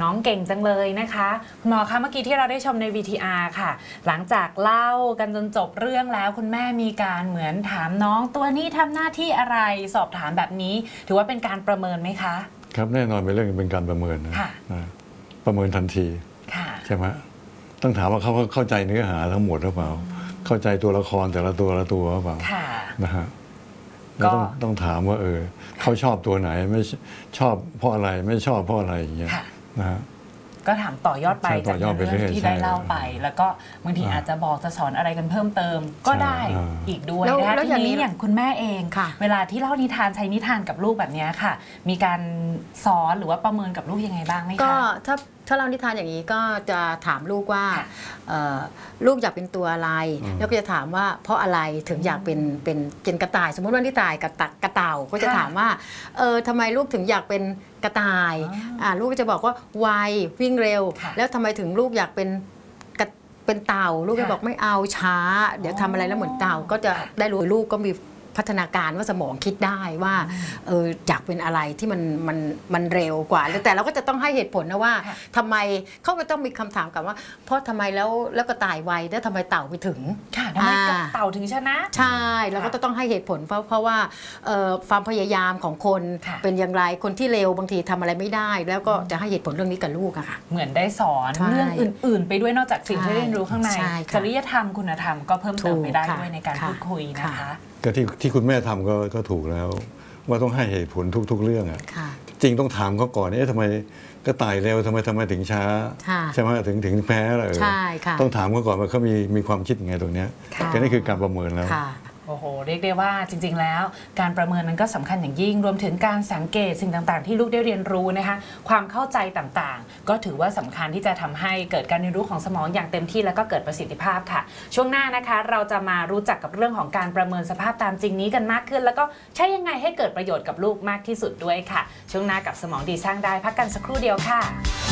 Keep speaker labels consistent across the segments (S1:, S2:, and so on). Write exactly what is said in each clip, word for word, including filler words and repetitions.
S1: น้องเก่งจังเลยนะคะคุณหมอคะเมื่อกี้ที่เราได้ชมใน วี ที อาร์ ค่ะหลังจากเล่ากันจนจบเรื่องแล้วคุณแม่มีการเหมือนถามน้องตัวนี้ทำหน้าที่อะไรสอบถามแบบนี้ถือว่าเป็นการประเมินไหมคะ
S2: ครับแน่นอนเป็นเรื่องเป็นการประเมินนะประเมินทันทีใช่ไหมต้องถามว่าเขาเข้าใจเนื้อหาทั้งหมดหรือเปล่าเข้าใจตัวละครแต่ละตัวละตัวหรือเปล่านะฮะแล้วต้องต้องถามว่าเออเขาชอบตัวไหนไม่ชอบเพราะอะไรไม่ชอบเพราะอะไรอย่างเงี้ยนะฮะ
S1: ก็ถามต่อยอดไปจากเรื่องที่ได้เล่าไปแล้วก็บางทีอาจจะบอกจะสอนอะไรกันเพิ่มเติมก็ได้อีกด้วยนะคะทีนี้อย่างคุณแม่เองเวลาที่เล่านิทานใช้นิทานกับลูกแบบนี้ค่ะมีการสอนหรือว่าประเมินกับลูกยังไงบ้างไหมคะ
S3: ก็ถ้าถ้าเรานิทานอย่างนี้ก็จะถามลูกว่าลูกอยากเป็นตัวอะไรแล้วก็จะถามว่าเพราะอะไรถึงอยากเป็นเป็นเป็นกระต่ายสมมติว่านิทานกระตักกระเต่าก็จะถามว่าเออทำไมลูกถึงอยากเป็นกระต่ายลูกก็จะบอกว่าไววิ่งเร็วแล้วทำไมถึงลูกอยากเป็นเป็นเต่าลูกก็บอกไม่เอาช้าเดี๋ยวทำอะไรแล้วเหมือนเต่าก็จะได้รู้ลูกก็มีพัฒนาการว่าสมองคิดได้ว่าเอออยากเป็นอะไรที่มันมันมันเร็วกว่าแต่เราก็จะต้องให้เหตุผลนะว่าทำไมเขาก็ต้องมีคำถามกับว่าเพราะทำไมแล้วแล้วก็ตายไวแล้วทำไมเต่าไปถึง
S1: ค่ะทำไมเต่าถึงชนะ
S3: ใช่เราก็ต้องให้เหตุผลเพราะเพราะว่าความพยายามของคนเป็นอย่างไรคนที่เร็วบางทีทำอะไรไม่ได้แล้วก็จะให้เหตุผลเรื่องนี้กับลูกอะค่ะ
S1: เหมือนได้สอนเรื่องอื่นๆไปด้วยนอกจากสิ่งที่เรียนรู้ข้างในจริยธรรมคุณธรรมก็เพิ่มเติมไปได้ด้วยในการพูดคุยนะคะ
S2: ก็ที่ที่คุณแม่ทำก็ก็ถูกแล้วว่าต้องให้เหตุผลทุกๆเรื่องอ่ะจริงต้องถามเขาก่อนเอ๊ะทำไมก็ตายเร็วทำไมทำไมถึงช้าใช่ไหมถึงถึงแพ้อะไรต้องถามเขาก่อนว่าเขามีมีความคิดยังไงตรงนี้ก็นี่คือการประเมินแล้ว
S1: โอ้โหเรียกได้ว่าจริงๆแล้วการประเมินนั้นก็สำคัญอย่างยิ่งรวมถึงการสังเกตสิ่งต่างๆที่ลูกได้เรียนรู้นะคะความเข้าใจต่างๆก็ถือว่าสำคัญที่จะทำให้เกิดการเรียนรู้ของสมองอย่างเต็มที่แล้วก็เกิดประสิทธิภาพค่ะช่วงหน้านะคะเราจะมารู้จักกับเรื่องของการประเมินสภาพตามจริงนี้กันมากขึ้นแล้วก็ใช้ยังไงให้เกิดประโยชน์กับลูกมากที่สุดด้วยค่ะช่วงหน้ากับสมองดีสร้างได้พักกันสักครู่เดียวค่ะ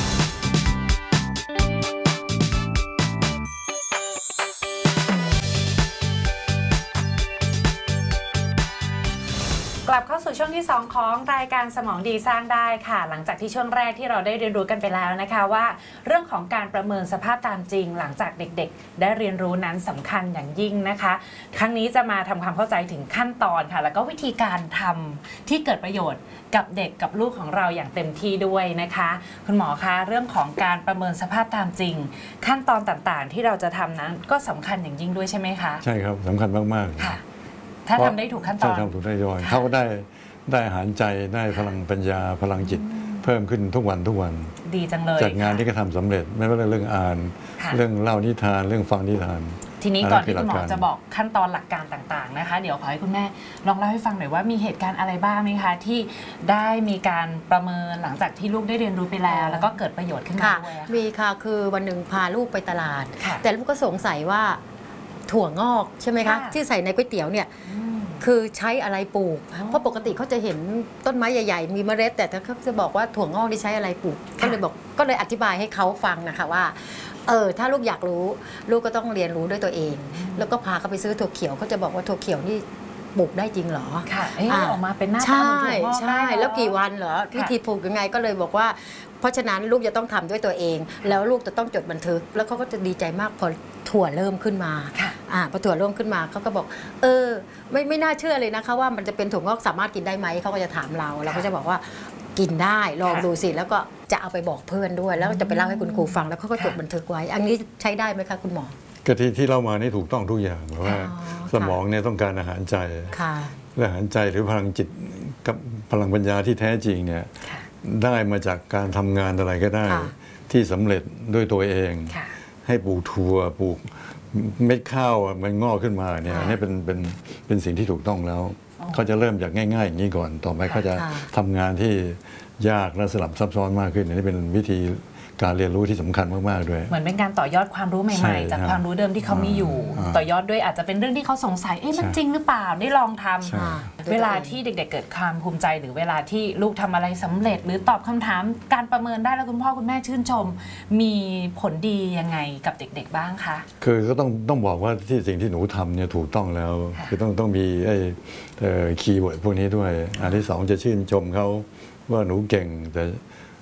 S1: กลับเข้าสู่ช่วงที่สองของรายการสมองดีสร้างได้ค่ะหลังจากที่ช่วงแรกที่เราได้เรียนรู้กันไปแล้วนะคะว่าเรื่องของการประเมินสภาพตามจริงหลังจากเด็กๆได้เรียนรู้นั้นสำคัญอย่างยิ่งนะคะครั้งนี้จะมาทำความเข้าใจถึงขั้นตอนค่ะแล้วก็วิธีการทำที่เกิดประโยชน์กับเด็กกับลูกของเราอย่างเต็มที่ด้วยนะคะคุณหมอคะเรื่องของการประเมินสภาพตามจริงขั้นตอนต่างๆที่เราจะทำนั้นก็สำคัญอย่างยิ่งด้วยใช่ไหมคะ
S2: ใช่ครับสำคัญมากๆ
S1: ค่ะถ้าทำได้ถูกขั้นตอน
S2: ทำถูกได้ย่อยเขาก็ได้ได้อาหารใจได้พลังปัญญาพลังจิตเพิ่มขึ้นทุกวันทุกวัน
S1: ดีจังเลย
S2: จากงานที่เขาทำสำเร็จไม่ว่าเรื่องอ่านเรื่องเล่านิทานเรื่องฟังนิทาน
S1: ทีนี้ก่อนที่คุณหมอจะบอกขั้นตอนหลักการต่างๆนะคะเดี๋ยวขอให้คุณแม่ลองเล่าให้ฟังหน่อยว่ามีเหตุการณ์อะไรบ้างไหมคะที่ได้มีการประเมินหลังจากที่ลูกได้เรียนรู้ไปแล้วแล้วก็เกิดประโยชน์ขึ้นมาด้วย
S3: มีค่ะคือวันหนึ่งพาลูกไปตลาดแต่ลูกก็สงสัยว่าถั่วงอกใช่ไหมคะที่ใส่ในก๋วยเตี๋ยวเนี่ยคือใช้อะไรปลูกเพราะปกติเขาจะเห็นต้นไม้ใหญ่ๆมีเมล็ดแต่เขาจะบอกว่าถั่วงอกที่ใช้อะไรปลูกก็เลยบอกก็เลยอธิบายให้เขาฟังนะคะว่าเออถ้าลูกอยากรู้ลูกก็ต้องเรียนรู้ด้วยตัวเองแล้วก็พาเขาไปซื้อถั่วเขียวเขาจะบอกว่าถั่วเขียวนี่ปลูกได้จริงเหรอ
S1: ค่ะออกมาเป็นหน้าตา
S3: เหมือนถั่วงอกใช่แล้วกี่วันเหรอวิธีปลูกยังไงก็เลยบอกว่าเพราะฉะนั้นลูกจะต้องทำด้วยตัวเองแล้วลูกจะต้องจดบันทึกแล้วเขาก็จะดีใจมากพอถั่วเริ่มขึ้นมาอ่าพอถั่วเริ่มขึ้นมาเขาก็บอกเออไม่ไม่น่าเชื่อเลยนะคะว่ามันจะเป็นถั่วงอกสามารถกินได้ไหมเขาก็จะถามเราเราก็จะบอกว่ากินได้ลองดูสิแล้วก็จะเอาไปบอกเพื่อนด้วยแล้วจะไปเล่าให้คุณครูฟังแล้วเขาก็จดบันทึกไว้อันนี้ใช้ได้ไหมคะคุณหมอ
S2: ก็ที่ที่เล่ามานี่ถูกต้องทุกอย่างเพราะว่าสมองเนี่ยต้องการอาหารใจอาหารใจหรือพลังจิตกับพลังปัญญาที่แท้จริงเนี่ยได้มาจากการทำงานอะไรก็ได้ที่สำเร็จด้วยตัวเองให้ปลูกถั่วปลูกเม็ดข้าวมันงอกขึ้นมาเนี่ยนี่เป็นเป็นเป็นสิ่งที่ถูกต้องแล้วเขาจะเริ่มจากง่ายๆอย่างนี้ก่อนต่อไปเขาจะทำงานที่ยากและสลับซับซ้อนมากขึ้นนี่เป็นวิธีการเรียนรู้ที่สำคัญมากๆด้วย
S1: เหมือนเป็นการต่อยอดความรู้ใหม่ๆจากความรู้เดิมที่เขามีอยู่ต่อยอดด้วยอาจจะเป็นเรื่องที่เขาสงสัยเอ๊ะมันจริงหรือเปล่าได้ลองทำเวลาที่เด็กๆเกิดความภูมิใจหรือเวลาที่ลูกทำอะไรสำเร็จหรือตอบคำถามการประเมินได้แล้วคุณพ่อคุณแม่ชื่นชมมีผลดียังไงกับเด็กๆบ้างคะ
S2: คือก็ต้องต้องบอกว่าที่สิ่งที่หนูทำเนี่ยถูกต้องแล้วคือต้องต้องมีไอ้คีย์เวิร์ดพวกนี้ด้วยอันที่สองจะชื่นชมเขาว่าหนูเก่งแต่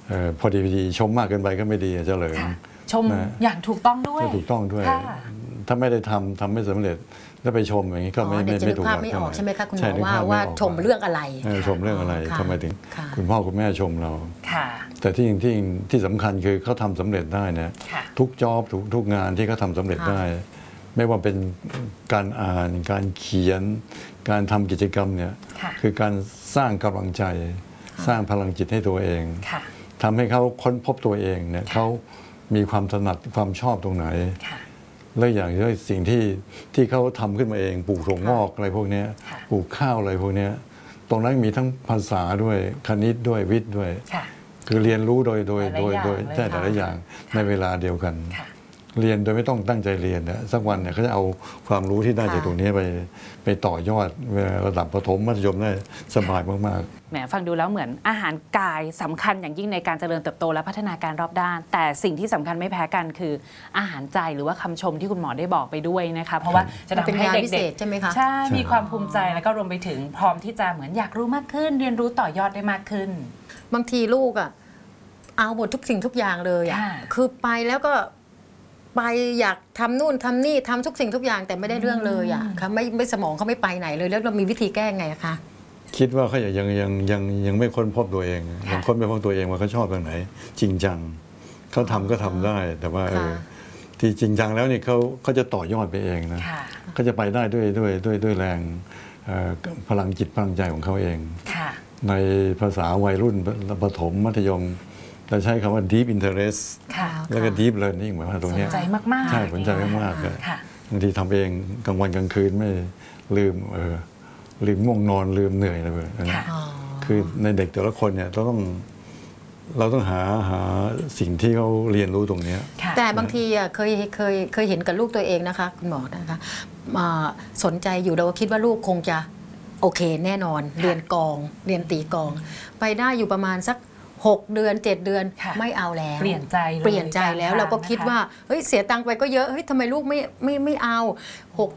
S2: เอ่อพอดีพอดีชมมากเกินไปก็ไม่ดีเจริญ
S1: ค่ะชม
S2: นะ
S1: อย่างถูกต้องด้วย
S2: ถูกต้องด้วย
S1: ค่ะ
S2: ถ้าไม่ได้ทำทำไม่สำเร็จแล้วไปชมอย่างนี้ก็
S3: อ๋อ
S2: ไม่
S3: เด็
S2: ไม่
S3: กจะนึก
S2: ไม่ถูก
S3: ภาพ
S2: หลัก
S3: ไม่ออก
S2: เท่าไหร่
S3: ใช่ไหมคะคุณหม
S2: ใช่
S3: อ
S2: นึก
S3: ว่า
S2: ภพไม่
S3: ว่า
S2: ออก
S3: ชมเรื่องอะไร
S2: เออชมเรื่องอะไร
S3: ค่ะ
S2: ทำไมถึง
S3: ค่ะ
S2: คุณพ่อคุณแม่ชมเรา
S1: ค่ะ
S2: แต่ที่ที่ที่สำคัญคือเขาทำสำเร็จได้นะ
S1: ค่ะ
S2: ทุกจอบทุกทุกงานที่เขาทำสำเร็จ
S3: ค่ะ
S2: ได้ ไม่ว่าเป็นการอ่านการเขียน การทำกิจกรรมเนี่ย
S1: ค่ะ
S2: คือการสร้างกำลังใจ สร้างพลังจิตให้ตัวเอง
S1: ค่ะ
S2: ทำให้เขาค้นพบตัวเองเนี่ยเขามีความถนัดความชอบตรงไหน
S1: ค่ะ
S2: และอย่างที่สิ่งที่ที่เขาทำขึ้นมาเองปลูกถั่วงอกอะไรพวกเนี้ย
S1: ค่ะ
S2: ปลูกข้าวอะไรพวกเนี้ยตรงนั้นมีทั้งภาษาด้วยคณิตด้วยวิทย์ด้วย
S1: ค่ะ
S2: คือเรียนรู้โดยโดย
S1: หลายๆ
S2: โดย
S1: อย่างเลย
S2: โดยใช่แต่ละ
S1: ค่ะ
S2: อย่างในเวลาเดียวกัน
S1: ค่ะ
S2: เรียนโดยไม่ต้องตั้งใจเรียนนะสักวันเนี่ยเขาจะเอาความรู้ที่ได้จาก
S3: ค่ะ
S2: ตรงนี้ไปไปต่อยอดเวลาระดับประถมมัธยมได้สบายมาก
S1: แหมฟังดูแล้วเหมือนอาหารกายสำคัญอย่างยิ่งในการเจริญเติบโตและพัฒนาการรอบด้าน แต่สิ่งที่สำคัญไม่แพ้กันคืออาหารใจหรือว่าคำชมที่คุณหมอได้บอกไปด้วยนะคะ เพราะว่าจะ
S3: มันเป็น
S1: ทำให้
S3: ยา
S1: เด็
S3: พิเศ
S1: ก
S3: ษใช่ไหมคะ
S1: ๆใช่มีความภูมิใจแล้วก็รวมไปถึงพร้อมที่จะเหมือนอยากรู้มากขึ้น เรียนรู้ต่อยอดได้มากขึ้น
S3: บางทีลูกอ่ะเอาหมดทุกสิ่งทุกอย่างเลยอ่ะ
S1: ค่ะ
S3: คือไปแล้วก็ไปอยากทำนู่นทำนี่ทำทุกสิ่งทุกอย่างแต่ไม่ได้เรื่องเลยอ่ะค่ะไม่ไม่สมองเขาไม่ไปไหนเลยแล้วเรามีวิธีแก้ไงอะคะ
S2: ๆ คิดว่าเขายังยังยังยังยังไม่ค้นพบตัวเองยังค้นไม่พบตัวเองว่าเขาชอบตรงไหน จริงจังเขาทำก็ทำได้ แต่ว่าเออ
S3: ค่ะ
S2: ที่จริงจังแล้วนี่เขาเขาจะต่อยอดไปเองนะ
S1: ค่ะ
S2: เขาจะไปได้ด้วยด้วยด้วยด้วยแรงเอ่อพลังจิตพลังใจของเขาเอง
S1: ค่ะ
S2: ในภาษาวัยรุ่นประถมมัธยมเราใช้คำว่า deep interest
S1: ค่ะ
S2: แล้วก็ deep learning หมายว่าตรง
S1: ส
S2: เนี้
S1: น
S2: ย
S1: ใจมากๆ
S2: ใช่สนใจมากๆเลย
S1: ค่ะ
S2: บางทีทำเองกลางวันกลางคืนไม่ลืมเออลืมง่วงนอนลืมเหนื่อยอะไรแบบนี้
S1: ค่ะ
S3: อ๋อ
S2: คือในเด็กแต่ละคนเนี่ยเราต้องเราต้องหาหาสิ่งที่เขาเรียนรู้ตรงเนี้ย
S1: ค่ะ
S3: แต่บางทีอ่ะเคยเคยเคยเห็นกับลูกตัวเองนะคะคุณหมอนะคะมาสนใจอยู่เราก็คิดว่าลูกคงจะโอเคแน่นอน เรียนกอง เรียนตีกอง ไปได้อยู่ประมาณสักหกเดือนเจ็ดเดือน
S1: ค่ะ
S3: ไม่เอาแล้ว
S1: เปลี่ยนใจเลย
S3: เปลี่ยนใจแล้ว
S1: กลางทาง
S3: เราก็คิด
S1: นะคะ
S3: ว่าเฮ้ยเสียตังค์ไปก็เยอะเฮ้ยทำไมลูกไม่ไม่ไม่เอาหก